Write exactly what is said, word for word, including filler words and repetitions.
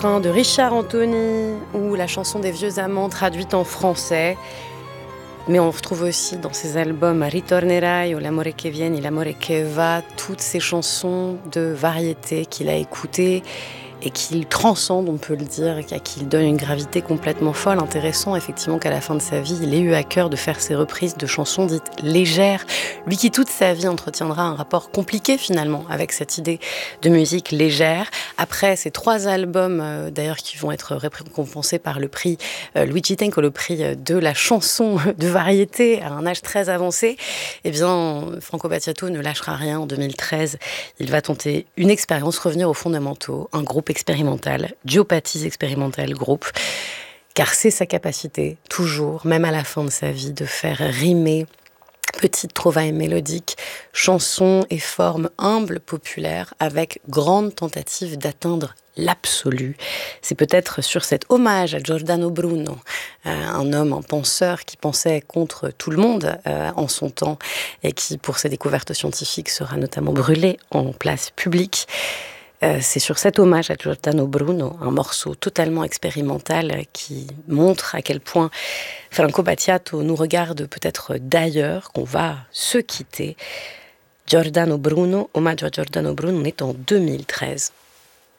refrain de Richard Anthony ou la chanson des vieux amants traduite en français. Mais on retrouve aussi dans ses albums Ritornerai ou L'amore che viene et L'amore che va toutes ces chansons de variété qu'il a écoutées et qu'il transcende, on peut le dire, et qu'il donne une gravité complètement folle. Intéressant, effectivement, qu'à la fin de sa vie, il ait eu à cœur de faire ces reprises de chansons dites légères. Lui qui, toute sa vie, entretiendra un rapport compliqué, finalement, avec cette idée de musique légère. Après ces trois albums, euh, d'ailleurs, qui vont être récompensés par le prix euh, Luigi Tenco, le prix de la chanson de variété à un âge très avancé, eh bien, Franco Battiato ne lâchera rien. En deux mille treize, il va tenter une expérience, revenir aux fondamentaux, un groupe expérimental, Geopathies Experimental Group, car c'est sa capacité, toujours, même à la fin de sa vie, de faire rimer petites trouvailles mélodiques, chansons et formes humbles, populaires, avec grande tentative d'atteindre l'absolu. C'est peut-être sur cet hommage à Giordano Bruno, euh, un homme, un penseur qui pensait contre tout le monde euh, en son temps et qui, pour ses découvertes scientifiques, sera notamment brûlé en place publique. Euh, c'est sur cet hommage à Giordano Bruno, un morceau totalement expérimental qui montre à quel point Franco Battiato nous regarde peut-être d'ailleurs, qu'on va se quitter. Giordano Bruno, hommage à Giordano Bruno, on est en deux mille treize.